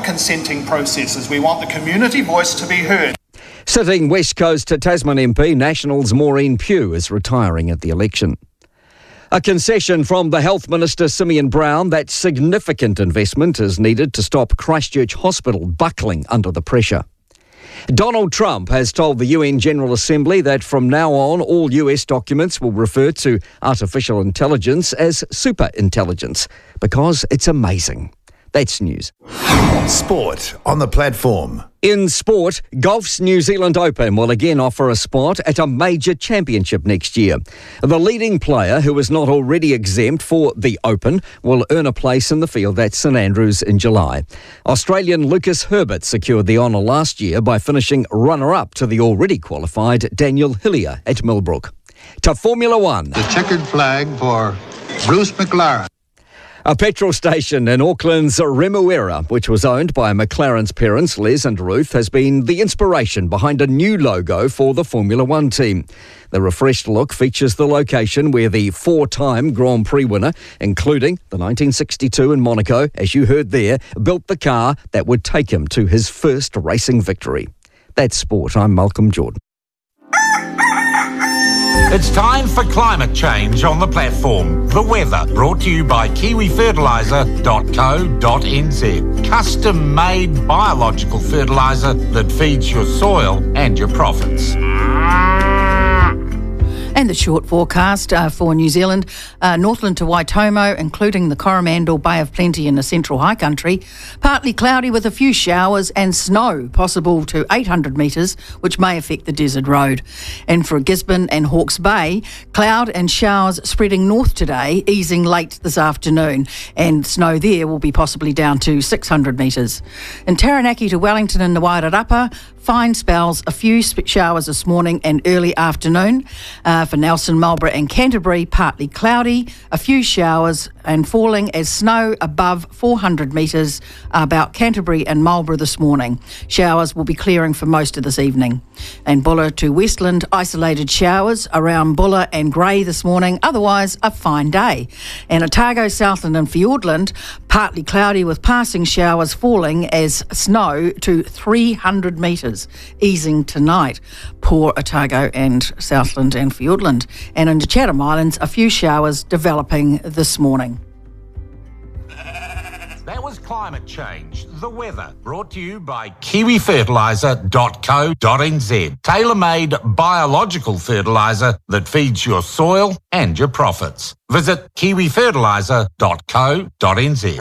consenting processes. We want the community voice to be heard. Sitting West Coast Tasman MP Nationals Maureen Pugh is retiring at the election. A concession from the Health Minister Simeon Brown that significant investment is needed to stop Christchurch Hospital buckling under the pressure. Donald Trump has told the UN General Assembly that from now on all US documents will refer to artificial intelligence as superintelligence because it's amazing. That's news. Sport on the platform. In sport, golf's New Zealand Open will again offer a spot at a major championship next year. The leading player, who is not already exempt for the Open, will earn a place in the field at St Andrews in July. Australian Lucas Herbert secured the honour last year by finishing runner-up to the already qualified Daniel Hillier at Millbrook. To Formula One. The checkered flag for Bruce McLaren. A petrol station in Auckland's Remuera, which was owned by McLaren's parents, Les and Ruth, has been the inspiration behind a new logo for the Formula One team. The refreshed look features the location where the four-time Grand Prix winner, including the 1962 in Monaco, as you heard there, built the car that would take him to his first racing victory. That's sport. I'm Malcolm Jordan. It's time for climate change on the platform. The weather, brought to you by kiwifertiliser.co.nz. Custom-made biological fertiliser that feeds your soil and your profits. And the short forecast for New Zealand, Northland to Waitomo, including the Coromandel Bay of Plenty in the central high country. Partly cloudy with a few showers and snow possible to 800 metres, which may affect the Desert Road. And for Gisborne and Hawke's Bay, cloud and showers spreading north today, easing late this afternoon. And snow there will be possibly down to 600 metres. In Taranaki to Wellington and the Wairarapa, fine spells, a few showers this morning and early afternoon. For Nelson, Marlborough and Canterbury, partly cloudy, a few showers and falling as snow above 400 metres about Canterbury and Marlborough this morning. Showers will be clearing for most of this evening. And Bulla to Westland, isolated showers around Bulla and Grey this morning, otherwise a fine day. And Otago, Southland and Fiordland, partly cloudy with passing showers falling as snow to 300 metres, easing tonight. Poor Otago and Southland and Fiordland. And in the Chatham Islands, a few showers developing this morning. That was climate change. The weather, brought to you by kiwifertiliser.co.nz. Tailor-made biological fertiliser that feeds your soil and your profits. Visit kiwifertiliser.co.nz.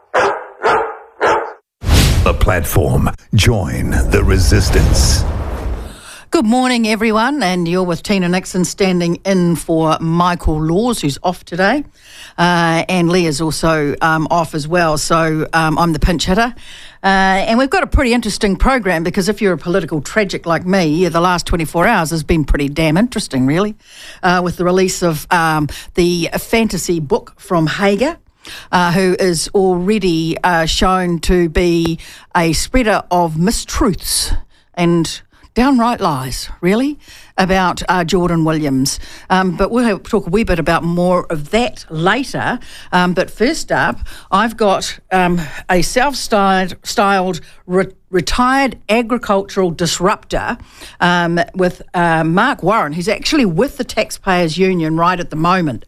The platform. Join the resistance. Good morning, everyone, and you're with Tina Nixon standing in for Michael Laws, who's off today, and Leah's also off as well, so I'm the pinch hitter. And we've got a pretty interesting program because if you're a political tragic like me, the last 24 hours has been pretty damn interesting, really, with the release of the fantasy book from Hager. Who is already shown to be a spreader of mistruths and downright lies, really, about Jordan Williams. But we'll talk a wee bit about more of that later. But first up, I've got a self-styled retired agricultural disruptor with Mark Warren, who's actually with the Taxpayers Union right at the moment.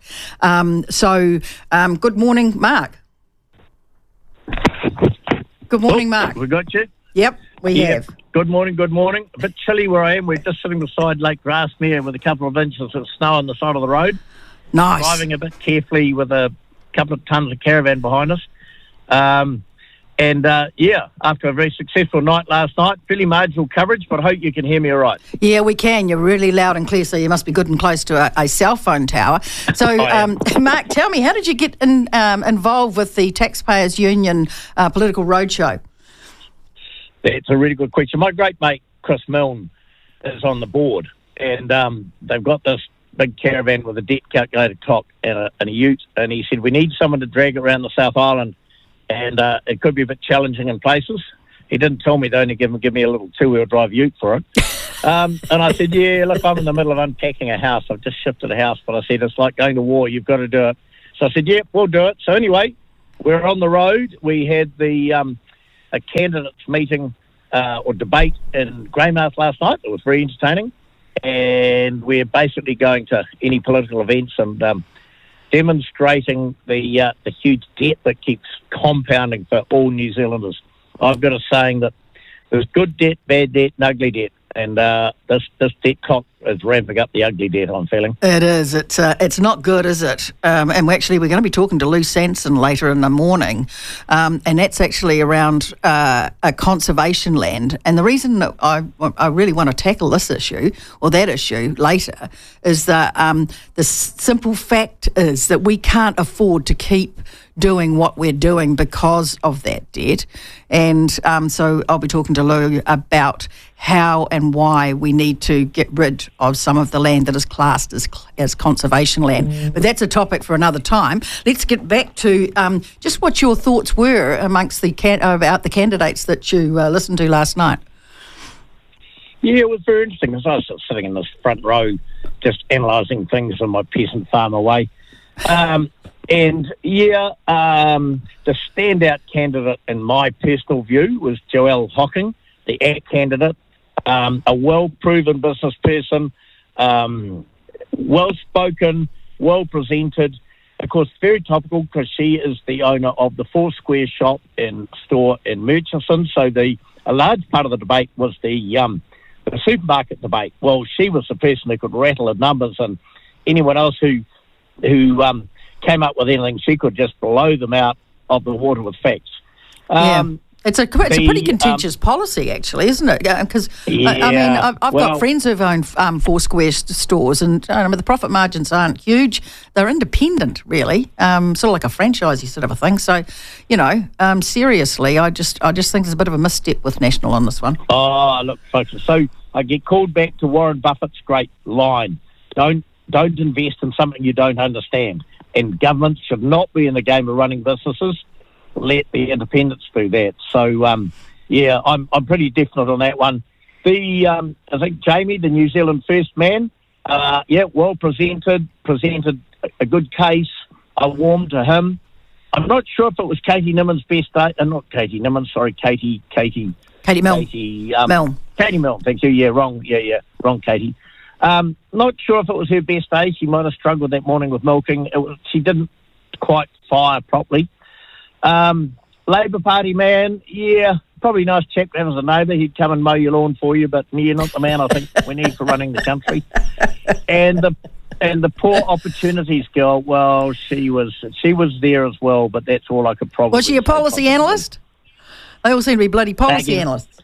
Good morning, Mark. Good morning, Mark. We got you? Yep, we have. Good morning, good morning. A bit chilly where I am. We're just sitting beside Lake Grasmere with a couple of inches of snow on the side of the road. Nice. Driving a bit carefully with a couple of tons of caravan behind us. After a very successful night last night, fairly marginal coverage, but I hope you can hear me all right. Yeah, we can. You're really loud and clear, so you must be good and close to a cell phone tower. So, Mark, tell me, how did you get involved with the Taxpayers Union political roadshow? It's a really good question. My great mate, Chris Milne, is on the board, and they've got this big caravan with a debt calculator clock and a ute, and he said, we need someone to drag it around the South Island, and it could be a bit challenging in places. He didn't tell me to only give me a little two-wheel drive ute for it. And I said, yeah, look, I'm in the middle of unpacking a house. I've just shifted a house, but I said, it's like going to war. You've got to do it. So I said, yeah, we'll do it. So anyway, we're on the road. We had the a candidates meeting or debate in Greymouth last night. It was very entertaining. And we're basically going to any political events and demonstrating the huge debt that keeps compounding for all New Zealanders. I've got a saying that there's good debt, bad debt, and ugly debt. And this debt clock is ramping up the ugly debt, I'm feeling. It is. It's not good, is it? And we're going to be talking to Lou Sanson later in the morning, and that's actually around a conservation land. And the reason that I really want to tackle this issue, or that issue later, is that the simple fact is that we can't afford to keep doing what we're doing because of that debt. And so I'll be talking to Lou about how and why we need to get rid of some of the land that is classed as conservation land. But that's a topic for another time. Let's get back to just what your thoughts were amongst about the candidates that you listened to last night. Yeah, it was very interesting because I was sitting in this front row just analysing things in my peasant farmer way. The standout candidate, in my personal view, was Joelle Hocking, the ACT candidate, a well-proven business person, well-spoken, well-presented. Of course, very topical because she is the owner of the Four Square shop and store in Murchison. So a large part of the debate was the supermarket debate. Well, she was the person who could rattle the numbers, and anyone else who came up with anything, she could just blow them out of the water with facts. It's a pretty contentious policy, actually, isn't it? Because I've got friends who've owned Four Square stores, and the profit margins aren't huge. They're independent, really, sort of like a franchisee sort of a thing. So, seriously, I just think there's a bit of a misstep with National on this one. Oh, look, folks. So I get called back to Warren Buffett's great line: "Don't invest in something you don't understand." And governments should not be in the game of running businesses. Let the independents do that. So, I'm pretty definite on that one. I think Jamie, the New Zealand First man, well presented a good case. I warmed to him. I'm not sure if it was Katie Nimmon's best day. Not Katie Nimmin, sorry, Katie Milne. Milne. Katie Milne, thank you. Yeah, wrong. Wrong Katie. Not sure if it was her best day. She might have struggled that morning with milking. She didn't quite fire properly. Labour Party man, probably a nice chap to have as a neighbour. He'd come and mow your lawn for you, but you're not the man I think we need for running the country. And the poor opportunities girl, well, she was there as well, but that's all I could probably. Was she a policy analyst? They all seem to be bloody policy analysts.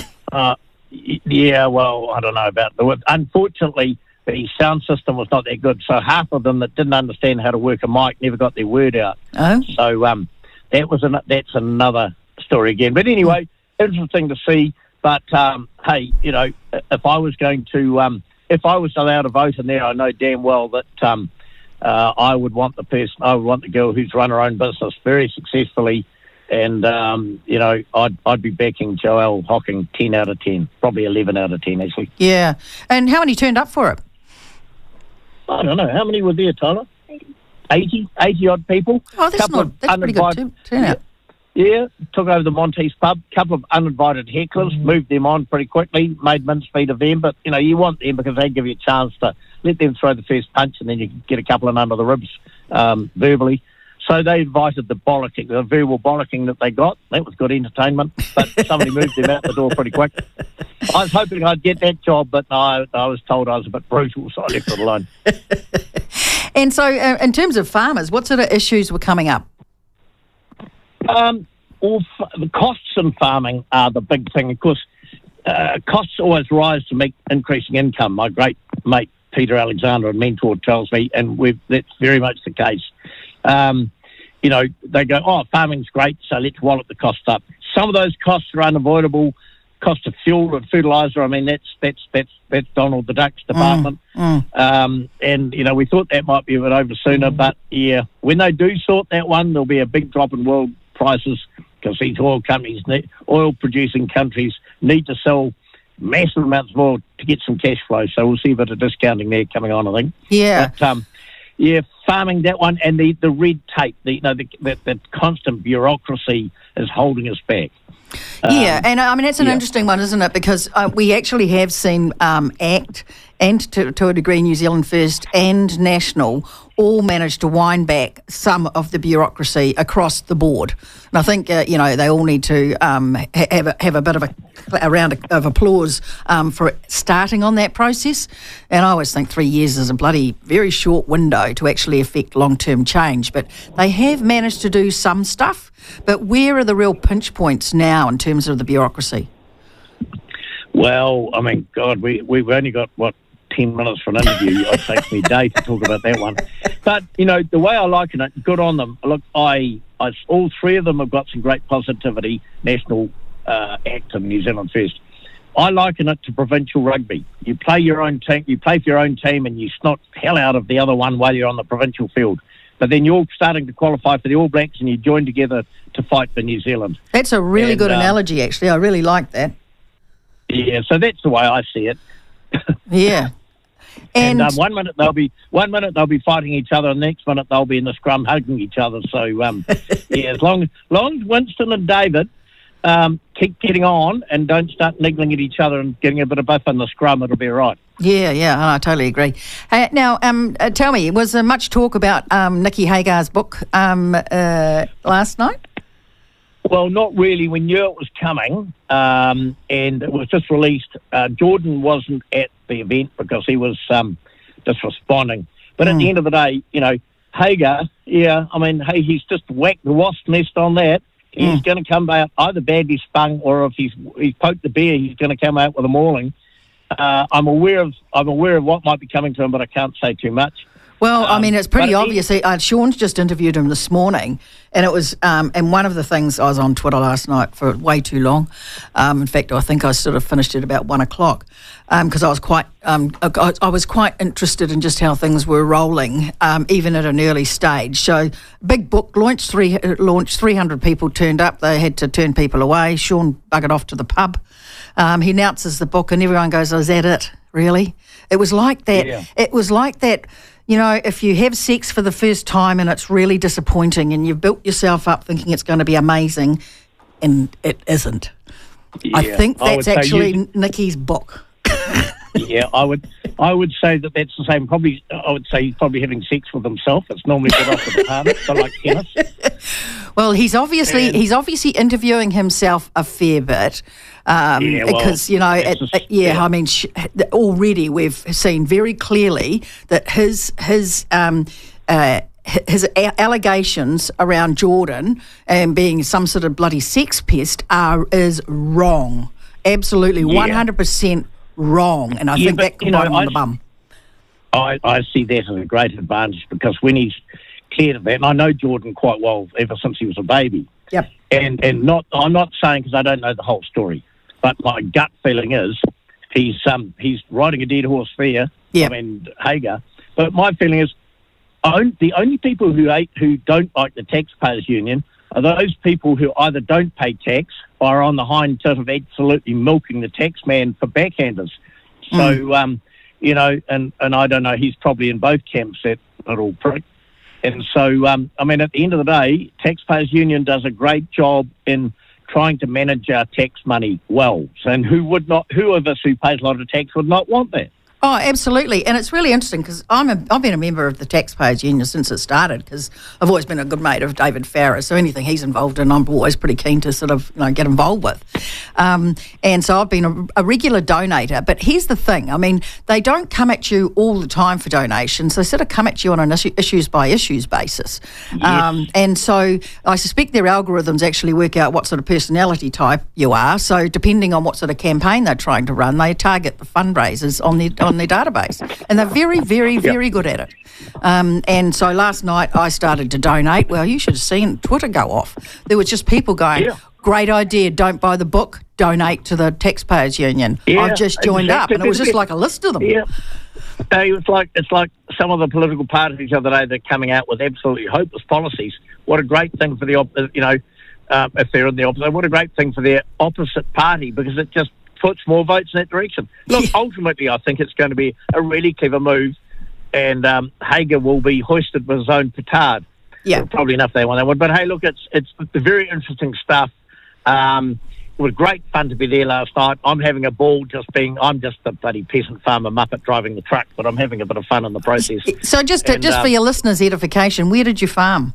Yeah, well, I don't know about that. Unfortunately, the sound system was not that good, so half of them that didn't understand how to work a mic never got their word out. Oh. So that's another story again. But anyway, interesting to see. But hey, if I was allowed to vote in there, I know damn well that I would want the girl who's run her own business very successfully. And, I'd be backing Joelle Hocking 10 out of 10, probably 11 out of 10, actually. Yeah. And how many turned up for it? I don't know. How many were there, Tyler? 80-odd people. Oh, that's pretty good turnout. Yeah, took over the Monte's pub. Couple of uninvited hecklers, moved them on pretty quickly, made mincemeat of them. But, you want them because they give you a chance to let them throw the first punch and then you can get a couple of under the ribs verbally. So they invited the verbal bollocking that they got. That was good entertainment, but somebody moved them out the door pretty quick. I was hoping I'd get that job, but I was told I was a bit brutal, so I left it alone. And so in terms of farmers, what sort of issues were coming up? The costs in farming are the big thing. Of course, costs always rise to meet increasing income. My great mate, Peter Alexander, a mentor, tells me, and that's very much the case. They go, farming's great, so let's wallet the cost up. Some of those costs are unavoidable. Cost of fuel and fertiliser, I mean, that's Donald the Duck's department. And, we thought that might be a bit over sooner, but, when they do sort that one, there'll be a big drop in world prices because these oil-producing countries need to sell massive amounts of oil to get some cash flow. So we'll see a bit of discounting there coming on, I think. Yeah. But, farming that one, and the red tape, the constant bureaucracy is holding us back. And I mean, that's an interesting one, isn't it? Because we actually have seen ACT and to a degree New Zealand First and National all manage to wind back some of the bureaucracy across the board. And I think, they all need to have a bit of a round of applause for starting on that process. And I always think 3 years is a bloody very short window to actually affect long-term change. But they have managed to do some stuff. But where are the real pinch points now in terms of the bureaucracy? Well, I mean, God, we've only got, 10 minutes for an interview. It takes me a day to talk about that one. But, the way I liken it, good on them. Look, I all three of them have got some great positivity, National, ACT and New Zealand First. I liken it to provincial rugby. You play your own team, you play for your own team, and you snot hell out of the other one while you're on the provincial field. But then you're starting to qualify for the All Blacks and you join together to fight for New Zealand. That's a really good analogy, actually. I really like that. Yeah, so that's the way I see it. Yeah. And one minute they'll be fighting each other, and the next minute they'll be in the scrum hugging each other. So as long as Winston and David keep getting on and don't start niggling at each other and getting a bit of buff in the scrum, it'll be all right. Yeah, I totally agree. Now, tell me, was there much talk about Nicky Hagar's book last night? Well, not really. We knew it was coming, and it was just released. Jordan wasn't at the event because he was just responding. But at the end of the day, Hagar, he's just whacked the wasp nest on that. He's going to come out either badly spun, or if he's poked the bear, he's going to come out with a mauling. I'm aware of what might be coming to him, but I can't say too much. Well, it's pretty obvious. Sean's just interviewed him this morning, and it was. And one of the things, I was on Twitter last night for way too long. In fact, I think I sort of finished at about 1 o'clock because I was quite. I was quite interested in just how things were rolling, even at an early stage. So, big book launched. 300 people turned up. They had to turn people away. Sean buggered off to the pub. He announces the book, and everyone goes, "Oh, is that it? Really?" It was like that. Yeah. It was like that. If you have sex for the first time and it's really disappointing and you've built yourself up thinking it's going to be amazing and it isn't. Yeah, I think that's actually Nicky's book. Yeah, I would say that's the same. Probably, I would say he's probably having sex with himself. It's normally put off at the party, so like tennis. Well, he's obviously interviewing himself a fair bit because already we've seen very clearly that his allegations around Jordan and being some sort of bloody sex pest is wrong, absolutely 100% wrong, and I think that could bite him on the bum. I see that as a great advantage because when he's cleared of that, and I know Jordan quite well ever since he was a baby. Yep. And I'm not saying because I don't know the whole story, but my gut feeling is he's riding a dead horse there. Yep. Hagar. But my feeling is the only people who don't like the taxpayers union are those people who either don't pay tax or are on the hind sort of absolutely milking the tax man for backhanders. So, and I don't know, he's probably in both camps, that little prick. And so, at the end of the day, Taxpayers Union does a great job in trying to manage our tax money well. And who of us who pays a lot of tax would not want that? Oh, absolutely. And it's really interesting because I've been a member of the Taxpayers Union since it started because I've always been a good mate of David Farrer. So anything he's involved in, I'm always pretty keen to sort of get involved with. And so I've been a regular donator. But here's the thing. They don't come at you all the time for donations. They sort of come at you on an issues by issues basis. Yes. And so I suspect their algorithms actually work out what sort of personality type you are. So depending on what sort of campaign they're trying to run, they target the fundraisers on their database, and they're very, very, very good at it. And so last night I started to donate. Well, you should have seen Twitter go off. There was just people going, great idea, don't buy the book, donate to the Taxpayers Union. I've just joined up, and it was just like a list of them. Yeah. It's like some of the political parties the other day, they're coming out with absolutely hopeless policies. What a great thing for the if they're in the opposite, what a great thing for their opposite party, because it just puts more votes in that direction. Look, ultimately, I think it's going to be a really clever move and Hager will be hoisted with his own petard. Yeah. Well, probably enough they want that one. But hey, look, it's very interesting stuff. It was great fun to be there last night. I'm having a ball I'm just a bloody peasant farmer muppet driving the truck, but I'm having a bit of fun in the process. So just for your listeners' edification, where did you farm?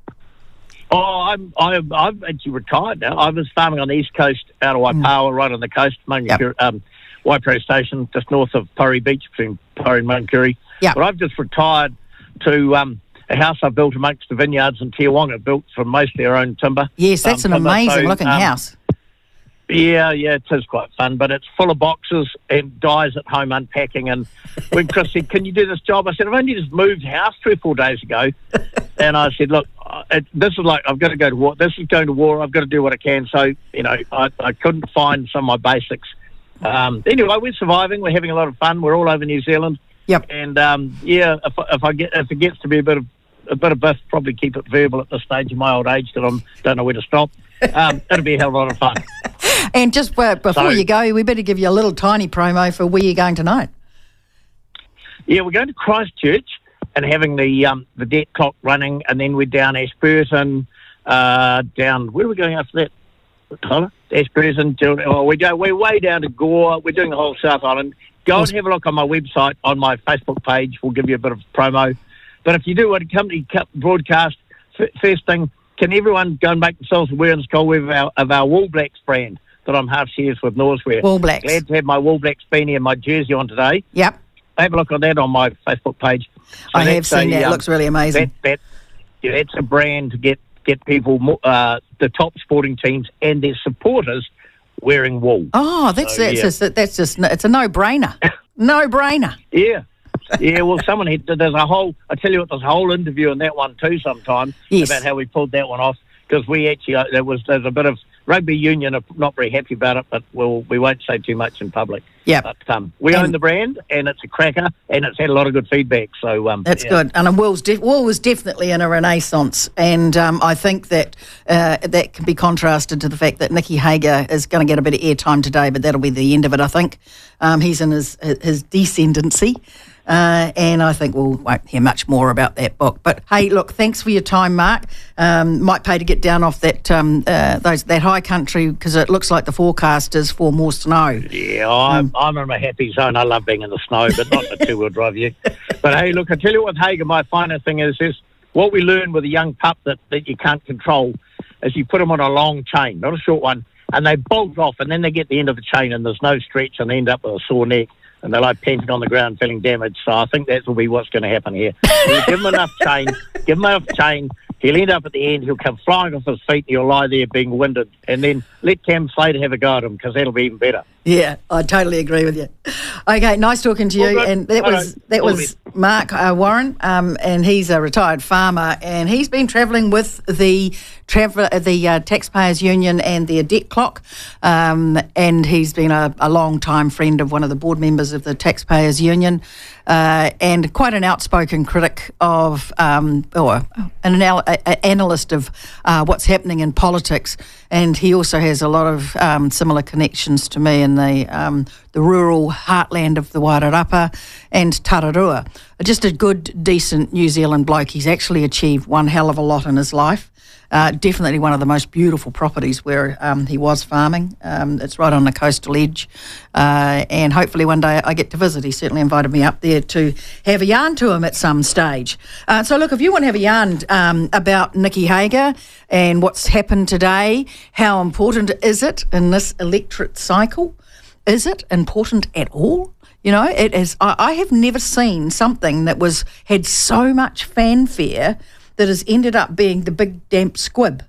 Oh, I've actually retired now. I was farming on the east coast out of Waipawa, right on the coast, Waipiro Station, just north of Pori Beach, between Pori and Mount Yeah. But I've just retired to a house I built amongst the vineyards in Tiawonga, built from mostly our own timber. Yes, that's an amazing-looking house. Yeah, it is quite fun, but it's full of boxes and Di's at home unpacking. And when Chris said, "Can you do this job?" I said, "I've only just moved house 3 or 4 days ago." And I said, "Look, this is like, I've got to go to war. This is going to war. I've got to do what I can." So, I couldn't find some of my basics. Anyway, we're surviving. We're having a lot of fun. We're all over New Zealand. Yep. And, if it gets to be a bit of biff, probably keep it verbal at this stage of my old age that I don't know where to stop. It'll be a hell of a lot of fun. And just before you go, we better give you a little tiny promo for where you're going tonight. Yeah, we're going to Christchurch and having the debt clock running, and then we're down Ashburton, down... Where are we going after that, Tyler? Ashburton. We're way down to Gore. We're doing the whole South Island. Go and have a look on my website, on my Facebook page. We'll give you a bit of promo. But if you do want to come to broadcast, first thing, can everyone go and make themselves aware in school of our Wool Blacks brand that I'm half shares with Northwear. Wool Blacks. Glad to have my Wool Blacks beanie and my jersey on today. Yep. Have a look on that on my Facebook page. So I have seen that. It looks really amazing. It's a brand to get people, the top sporting teams and their supporters wearing wool. Oh, it's a no-brainer. No-brainer. Yeah. Yeah, well, there's a whole interview on that one too sometime about how we pulled that one off, because we actually, there's a bit of rugby union are not very happy about it, but we won't say too much in public. Yeah. But we own the brand, and it's a cracker, and it's had a lot of good feedback. So that's good. And Wool was definitely in a renaissance, and I think that that can be contrasted to the fact that Nicky Hager is going to get a bit of airtime today, but that'll be the end of it. I think he's in his descendancy. And I think we won't hear much more about that book. But hey, look, thanks for your time, Mark. Might pay to get down off that high country, because it looks like the forecast is for more snow. Yeah, I'm in my happy zone. I love being in the snow, but not the two-wheel drive yet. But hey, look, I tell you what, Hager, my final thing is what we learn with a young pup that you can't control is you put them on a long chain, not a short one, and they bolt off, and then they get the end of the chain, and there's no stretch, and they end up with a sore neck. And they're like panting on the ground, feeling damaged. So I think that will be what's going to happen here. You give him enough chain, he'll end up at the end, he'll come flying off his feet, he'll lie there being winded. And then let Cam Slater have a go at him, because that'll be even better. Yeah, I totally agree with you. Okay, nice talking to you. And that was Mark Warren, and he's a retired farmer, and he's been travelling with the Taxpayers Union and their debt clock, and he's been a long-time friend of one of the board members of the Taxpayers Union, and quite an outspoken critic of, or an analyst of what's happening in politics. And he also has a lot of similar connections to me in the rural heartland of the Wairarapa and Tararua. Just a good, decent New Zealand bloke. He's actually achieved one hell of a lot in his life. Definitely one of the most beautiful properties where he was farming. It's right on the coastal edge, and hopefully one day I get to visit. He certainly invited me up there to have a yarn to him at some stage. So look, if you want to have a yarn about Nicky Hager and what's happened today, how important is it in this electorate cycle? Is it important at all? You know, it is. I have never seen something that had so much fanfare that has ended up being the big damp squib.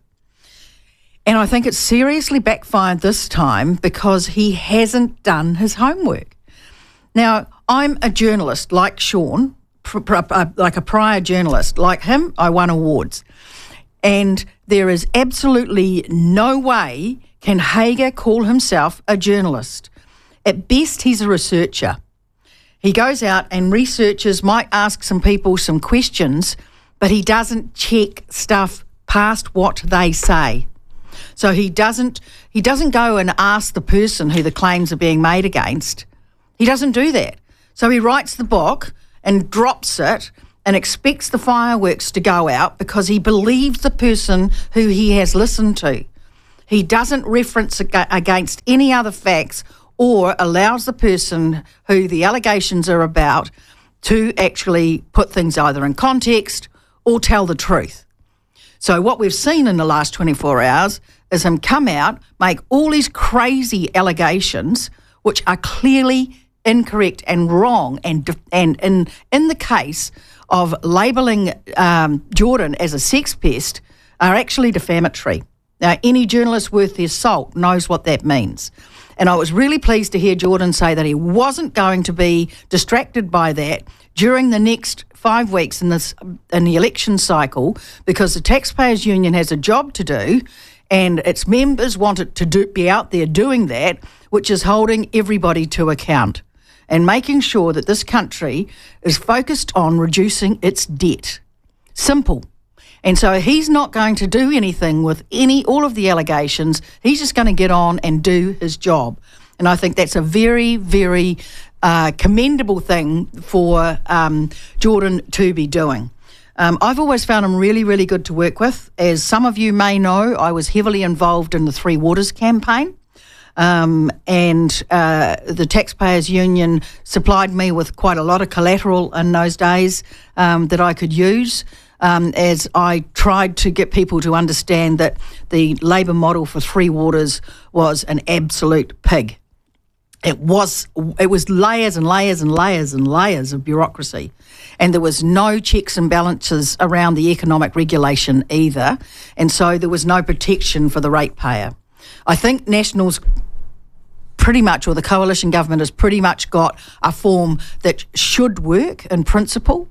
And I think it's seriously backfired this time because he hasn't done his homework. Now, I'm a journalist like Sean, like a prior journalist. Like him, I won awards. And there is absolutely no way can Hager call himself a journalist. At best, he's a researcher. He goes out and researches, might ask some people some questions, but he doesn't check stuff past what they say. So he doesn't go and ask the person who the claims are being made against. He doesn't do that. So he writes the book and drops it and expects the fireworks to go out because he believes the person who he has listened to. He doesn't reference against any other facts or allows the person who the allegations are about to actually put things either in context or tell the truth. So what we've seen in the last 24 hours is him come out, make all these crazy allegations which are clearly incorrect and wrong, and in the case of labelling Jordan as a sex pest are actually defamatory. Now, any journalist worth their salt knows what that means. And I was really pleased to hear Jordan say that he wasn't going to be distracted by that during the next 5 weeks in the election cycle, because the Taxpayers Union has a job to do and its members want it to be out there doing that, which is holding everybody to account and making sure that this country is focused on reducing its debt. Simple. And so he's not going to do anything with all of the allegations. He's just going to get on and do his job. And I think that's a very, very commendable thing for Jordan to be doing. I've always found him really, really good to work with. As some of you may know, I was heavily involved in the Three Waters campaign. And the Taxpayers Union supplied me with quite a lot of collateral in those days that I could use as I tried to get people to understand that the Labor model for Three Waters was an absolute pig. It was layers and layers and layers and layers of bureaucracy, and there was no checks and balances around the economic regulation either, and so there was no protection for the ratepayer. I think Nationals pretty much, or the coalition government has pretty much got a form that should work in principle,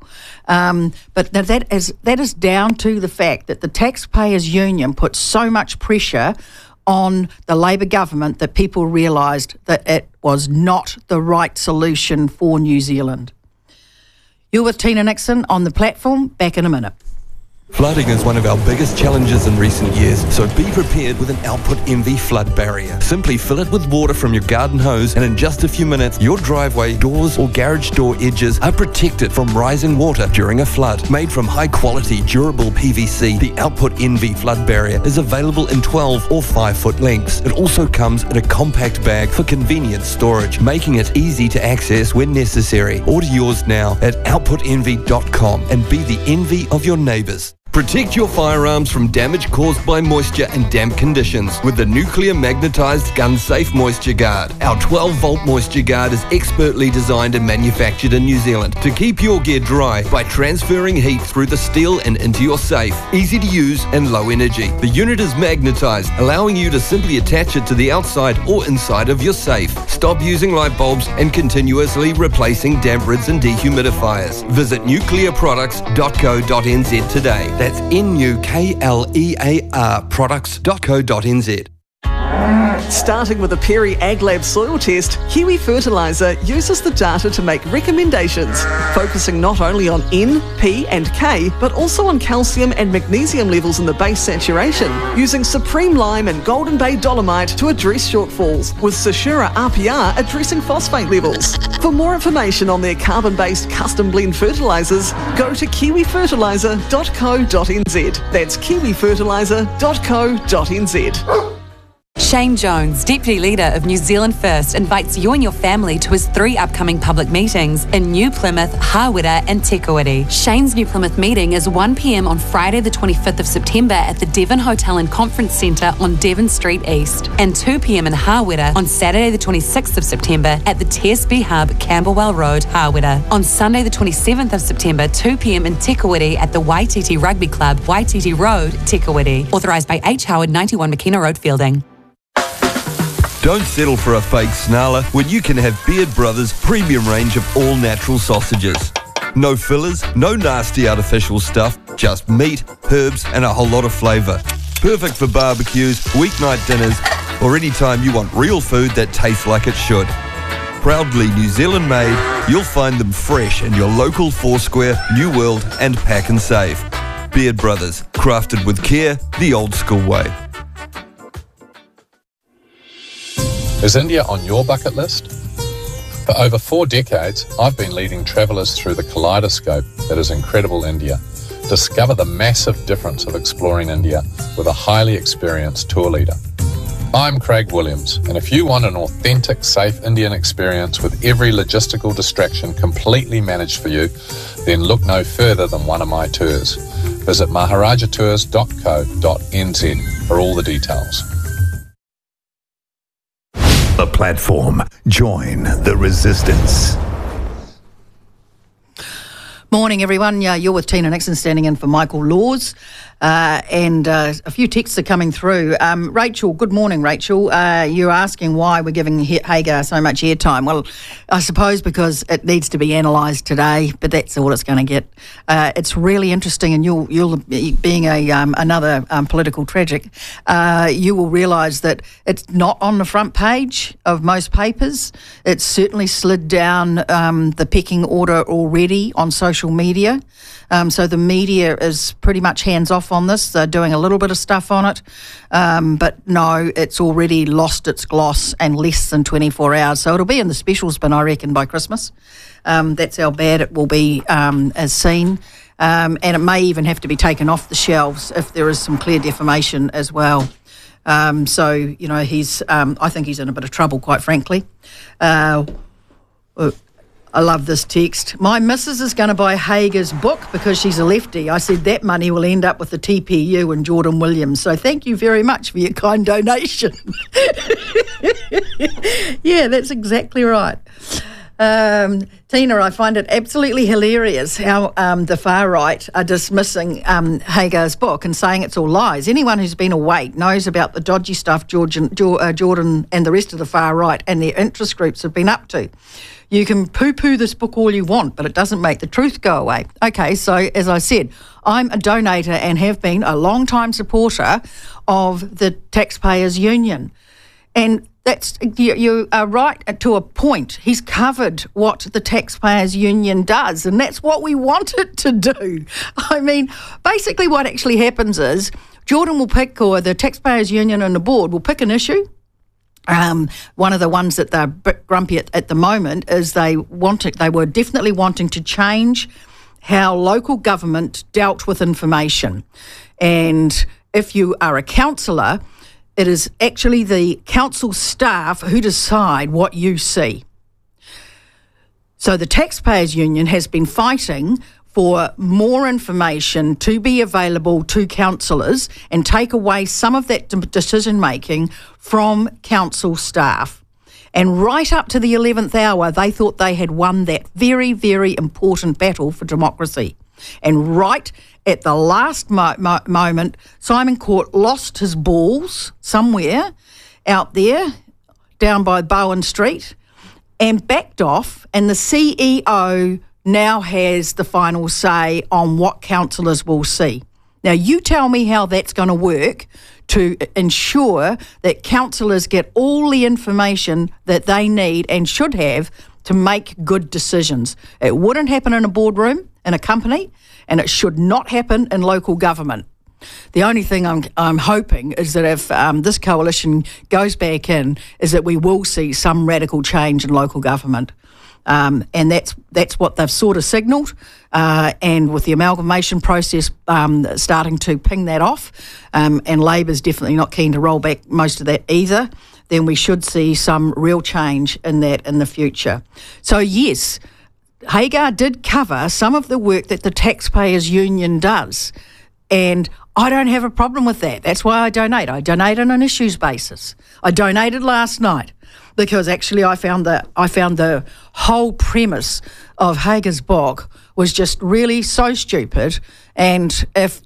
but that is down to the fact that the Taxpayers Union put so much pressure on the Labor government that people realised that it was not the right solution for New Zealand. You're with Tina Nixon on the platform. Back in a minute. Flooding is one of our biggest challenges in recent years, so be prepared with an Output Envy flood barrier. Simply fill it with water from your garden hose, and in just a few minutes, your driveway, doors or garage door edges are protected from rising water during a flood. Made from high-quality, durable PVC, the Output Envy flood barrier is available in 12 or 5-foot lengths. It also comes in a compact bag for convenient storage, making it easy to access when necessary. Order yours now at outputenvy.com and be the envy of your neighbours. Protect your firearms from damage caused by moisture and damp conditions with the nuclear magnetised gun safe moisture guard. Our 12-volt moisture guard is expertly designed and manufactured in New Zealand to keep your gear dry by transferring heat through the steel and into your safe. Easy to use and low energy. The unit is magnetised, allowing you to simply attach it to the outside or inside of your safe. Stop using light bulbs and continuously replacing damp rids and dehumidifiers. Visit nuclearproducts.co.nz today. That's NUKLEAR products.co.nz. Starting with a Perry AgLab soil test, Kiwi Fertiliser uses the data to make recommendations, focusing not only on N, P and K, but also on calcium and magnesium levels in the base saturation, using Supreme Lime and Golden Bay Dolomite to address shortfalls, with Sashura RPR addressing phosphate levels. For more information on their carbon-based custom blend fertilisers, go to kiwifertiliser.co.nz. That's kiwifertiliser.co.nz. Shane Jones, Deputy Leader of New Zealand First, invites you and your family to his 3 upcoming public meetings in New Plymouth, Hawera and Te Kuiti. Shane's New Plymouth meeting is 1 p.m. on Friday the 25th of September at the Devon Hotel and Conference Centre on Devon Street East, and 2 p.m. in Hawera on Saturday the 26th of September at the TSB Hub, Camberwell Road, Hawera. On Sunday the 27th of September, 2 p.m. in Te Kuiti at the Waititi Rugby Club, Waititi Road, Te Kuiti. Authorised by H. Howard, 91 McKenna Road, Fielding. Don't settle for a fake snarler when you can have Beard Brothers' premium range of all-natural sausages. No fillers, no nasty artificial stuff, just meat, herbs and a whole lot of flavour. Perfect for barbecues, weeknight dinners, or any time you want real food that tastes like it should. Proudly New Zealand made, you'll find them fresh in your local Foursquare, New World and Pack and Save. Beard Brothers, crafted with care, the old school way. Is India on your bucket list? For over 4 decades, I've been leading travellers through the kaleidoscope that is incredible India. Discover the massive difference of exploring India with a highly experienced tour leader. I'm Craig Williams, and if you want an authentic, safe Indian experience with every logistical distraction completely managed for you, then look no further than one of my tours. Visit maharajatours.co.nz for all the details. The Platform. Join the resistance. Morning, everyone. You're with Tina Nixon, standing in for Michael Laws. And a few texts are coming through. Rachel, good morning, Rachel. You're asking why we're giving Hagar so much airtime. Well, I suppose because it needs to be analysed today, but that's all it's going to get. It's really interesting, and you'll being another political tragic, you will realise that it's not on the front page of most papers. It's certainly slid down the pecking order already on social media. So the media is pretty much hands-off on this. They're doing a little bit of stuff on it. But no, it's already lost its gloss in less than 24 hours. So it'll be in the specials bin, I reckon, by Christmas. That's how bad it will be as seen. And it may even have to be taken off the shelves if there is some clear defamation as well. So, you know, I think he's in a bit of trouble, quite frankly. I love this text. My missus is going to buy Hagar's book because she's a lefty. I said that money will end up with the TPU and Jordan Williams. So thank you very much for your kind donation. Yeah, that's exactly right. Tina, I find it absolutely hilarious how the far right are dismissing Hagar's book and saying it's all lies. Anyone who's been awake knows about the dodgy stuff Jordan and the rest of the far right and their interest groups have been up to. You can poo-poo this book all you want, but it doesn't make the truth go away. Okay, so as I said, I'm a donator and have been a long-time supporter of the Taxpayers Union. And that's you are right to a point. He's covered what the Taxpayers Union does, and that's what we want it to do. I mean, basically what actually happens is Jordan will pick, or the Taxpayers Union and the board will pick an issue. One of the ones that they're a bit grumpy at the moment is they were definitely wanting to change how local government dealt with information. And if you are a councillor, it is actually the council staff who decide what you see. So the Taxpayers Union has been fighting for more information to be available to councillors and take away some of that decision-making from council staff. And right up to the 11th hour, they thought they had won that very, very important battle for democracy. And right at the last moment, Simon Court lost his balls somewhere out there down by Bowen Street and backed off, and the CEO now has the final say on what councillors will see. Now, you tell me how that's going to work to ensure that councillors get all the information that they need and should have to make good decisions. It wouldn't happen in a boardroom, in a company, and it should not happen in local government. The only thing I'm hoping is that if this coalition goes back in, is that we will see some radical change in local government. And that's what they've sort of signalled, and with the amalgamation process starting to ping that off, and Labor's definitely not keen to roll back most of that either, then we should see some real change in that in the future. So yes, Hagar did cover some of the work that the Taxpayers Union does, and I don't have a problem with that. That's why I donate. I donate on an issues basis. I donated last night because actually I found the whole premise of Hagar's book was just really so stupid. And if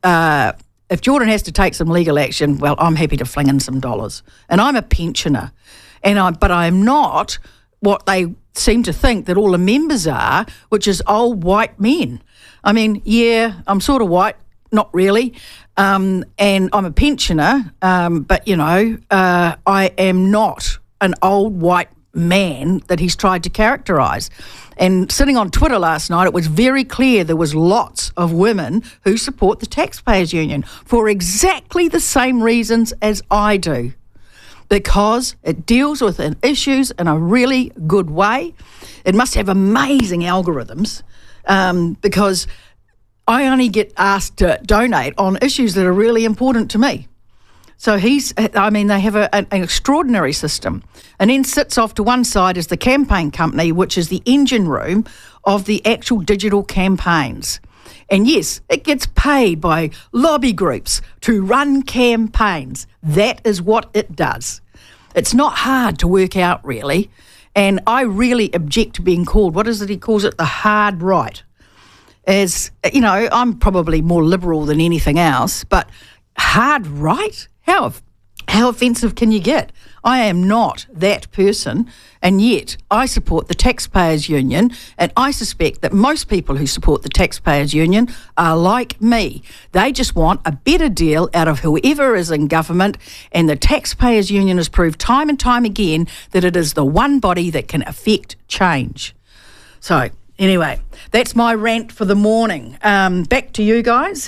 Jordan has to take some legal action, well, I'm happy to fling in some dollars. And I'm a pensioner, but I am not what they seem to think that all the members are, which is old white men. I mean, yeah, I'm sort of white, not really, and I'm a pensioner, but, you know, I am not an old white man that he's tried to characterise. And sitting on Twitter last night, it was very clear there was lots of women who support the Taxpayers Union for exactly the same reasons as I do. because it deals with issues in a really good way. It must have amazing algorithms because I only get asked to donate on issues that are really important to me. So they have an extraordinary system. And then sits off to one side is the campaign company, which is the engine room of the actual digital campaigns. And yes, it gets paid by lobby groups to run campaigns. That is what it does. It's not hard to work out, really. And I really object to being called, what is it he calls it, the hard right. As, you know, I'm probably more liberal than anything else, but hard right? How offensive can you get? I am not that person, and yet I support the Taxpayers Union, and I suspect that most people who support the Taxpayers Union are like me. They just want a better deal out of whoever is in government, and the Taxpayers Union has proved time and time again that it is the one body that can affect change. So, anyway, that's my rant for the morning. Back to you guys,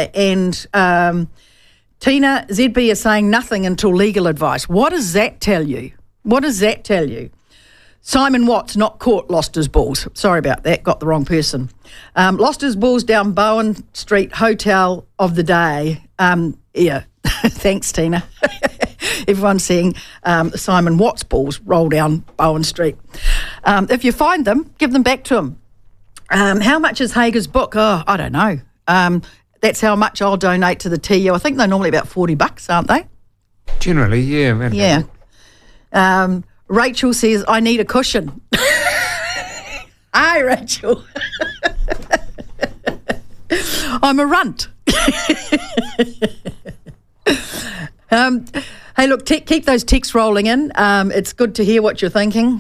Tina, ZB is saying nothing until legal advice. What does that tell you? What does that tell you? Simon Watts, not caught, lost his balls. Sorry about that, got the wrong person. Lost his balls down Bowen Street, hotel of the day. Yeah, thanks, Tina. Everyone's seeing Simon Watts' balls roll down Bowen Street. If you find them, give them back to him. How much is Hager's book? Oh, I don't know. That's how much I'll donate to the TU. I think they're normally about $40, aren't they? Generally, yeah. Yeah. Rachel says, I need a cushion. Hi, Rachel. I'm a runt. Hey, look, keep those texts rolling in. It's good to hear what you're thinking.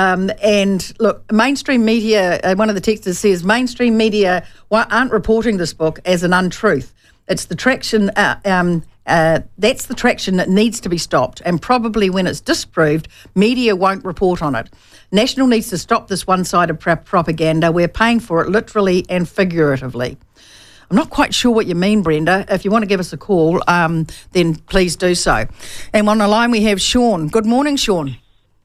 And look, mainstream media, one of the texters says, mainstream media aren't reporting this book as an untruth. It's the traction, that's the traction that needs to be stopped. And probably when it's disproved, media won't report on it. National needs to stop this one-sided propaganda. We're paying for it literally and figuratively. I'm not quite sure what you mean, Brenda. If you want to give us a call, then please do so. And on the line we have Sean. Good morning, Sean.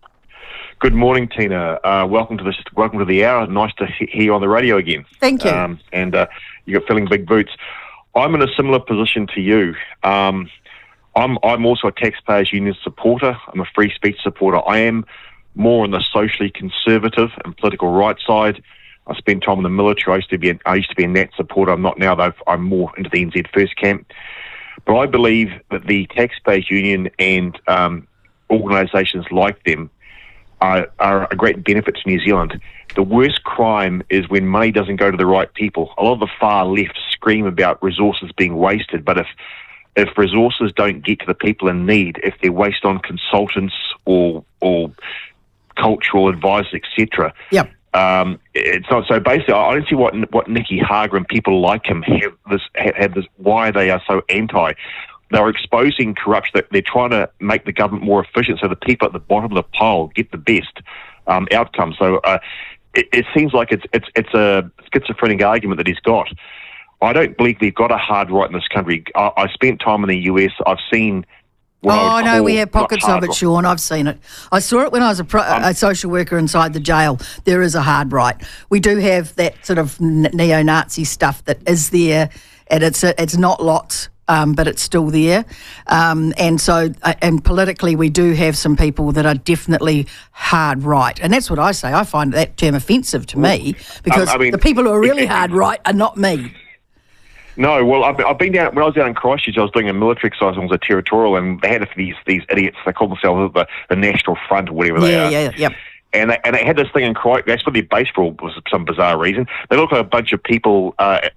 Good morning, Tina. Welcome to the hour. Nice to hear you on the radio again. Thank you. And you're filling big boots. I'm in a similar position to you. I'm also a Taxpayers Union supporter. I'm a free speech supporter. I am more on the socially conservative and political right side. I spent time in the military. I used to be a Nat supporter. I'm not now, though. I'm more into the NZ First camp. But I believe that the Taxpayers Union and organisations like them are a great benefit to New Zealand. The worst crime is when money doesn't go to the right people. A lot of the far left scream about resources being wasted, but if resources don't get to the people in need, if they're wasted on consultants or cultural advisors, etc. Yep. It's not so. Basically, I don't see what Nicky Hager and people like him have this. Why they are so anti. They're exposing corruption. They're trying to make the government more efficient, so the people at the bottom of the pile get the best outcome. So it seems like it's a schizophrenic argument that he's got. I don't believe we've got a hard right in this country. I spent time in the US. I've seen. No, we have pockets of it, Sean. I've seen it. I saw it when I was a social worker inside the jail. There is a hard right. We do have that sort of neo-Nazi stuff that is there, and it's not lots, but it's still there. And politically, we do have some people that are definitely hard right, and that's what I say. I find that term offensive to me because the people who are really hard right are not me. No, well, I've been down, when I was down in Christchurch, I was doing a military exercise, I was a territorial, and they had these idiots, they call themselves the National Front or whatever they are. Yeah. And they had this thing in Christchurch, that's what their base for for some bizarre reason. They look like a bunch of people,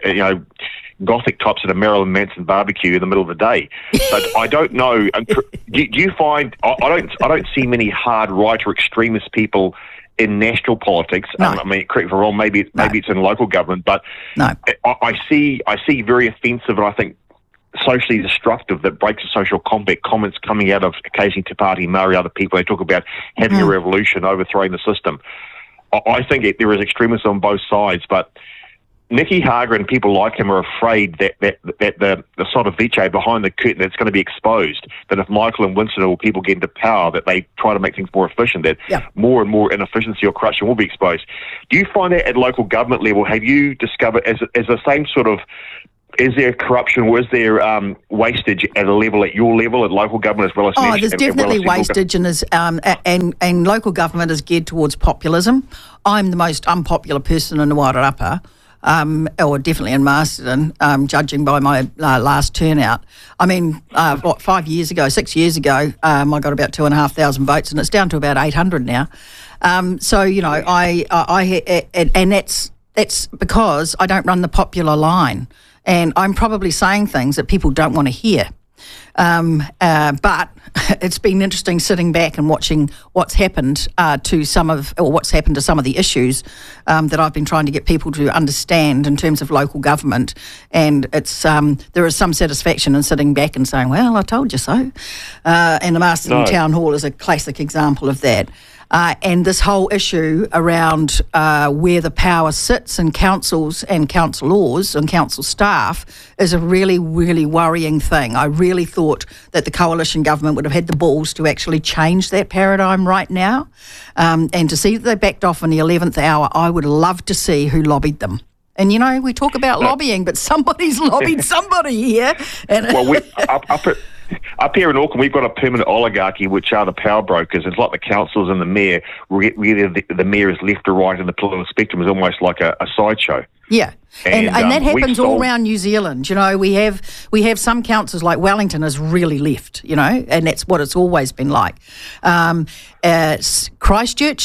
Gothic types at a Marilyn Manson barbecue in the middle of the day. But I don't know, do you find, I don't see many hard right or extremist people in national politics. No. I mean, correct me if I'm wrong, maybe it's in local government, but no. I see very offensive and I think socially destructive that breaks the social compact comments coming out of occasionally Te Pāti Māori, other people. They talk about having a revolution, overthrowing the system. I think there is extremism on both sides, but Nicky Hager and people like him are afraid that the sort of vice behind the curtain that's going to be exposed, that if Michael and Winston or people get into power, that they try to make things more efficient, that more and more inefficiency or corruption will be exposed. Do you find that at local government level? Have you discovered as the same sort of, is there corruption or is there wastage at your level, at local government as well as national? There's definitely wastage, and local government is geared towards populism. I'm the most unpopular person in the Wairarapa. Or definitely in Masterton, judging by my last turnout. I mean, 6 years ago, I got about 2,500 votes, and it's down to about 800 now. So, you know, and that's because I don't run the popular line, and I'm probably saying things that people don't want to hear. But it's been interesting sitting back and watching what's happened to some of the issues that I've been trying to get people to understand in terms of local government, and it's there is some satisfaction in sitting back and saying, "Well, I told you so." And the Masterton Town Hall is a classic example of that. And this whole issue around where the power sits in councils and councillors and council staff is a really, really worrying thing. I really thought that the coalition government would have had the balls to actually change that paradigm right now. And to see that they backed off in the 11th hour, I would love to see who lobbied them. And, you know, we talk about lobbying, but somebody's lobbied somebody here. And up here in Auckland, we've got a permanent oligarchy, which are the power brokers. It's like the councillors and the mayor, where the mayor is left or right in the political spectrum is almost like a sideshow. Yeah. And that happens all around New Zealand. You know, we have some councils like Wellington is really left, you know, and that's what it's always been like. Christchurch,